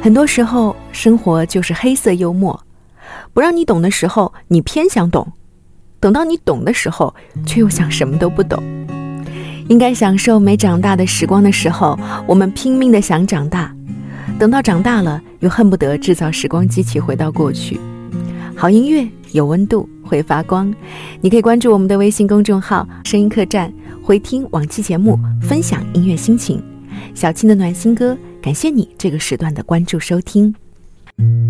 很多时候，生活就是黑色幽默，不让你懂的时候，你偏想懂；等到你懂的时候，却又想什么都不懂。应该享受没长大的时光的时候，我们拼命地想长大；等到长大了，又恨不得制造时光机器回到过去。好音乐有温度，会发光。你可以关注我们的微信公众号“声音客栈”，回听往期节目，分享音乐心情。小青的暖心歌，感谢你这个时段的关注收听。